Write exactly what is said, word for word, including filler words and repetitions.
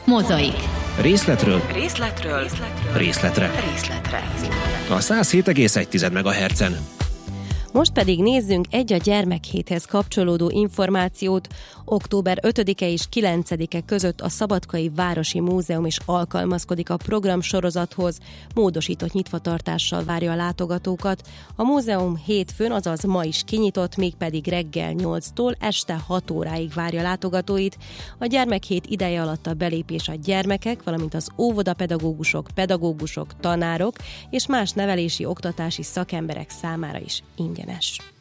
Mozaik. Részletről Részletről. Részletről. részletre. Részletre. A száz hét egész egy megahertzen. Most pedig nézzünk egy a gyermekhéthez kapcsolódó információt. október ötödike és kilencedike között a Szabadkai Városi Múzeum is alkalmazkodik a programsorozathoz, módosított nyitvatartással várja a látogatókat. A múzeum hétfőn, azaz ma is kinyitott, mégpedig reggel nyolctól este hat óráig várja látogatóit. A gyermekhét ideje alatt a belépés a gyermekek, valamint az óvodapedagógusok, pedagógusok, tanárok és más nevelési, oktatási szakemberek számára is ingyenes.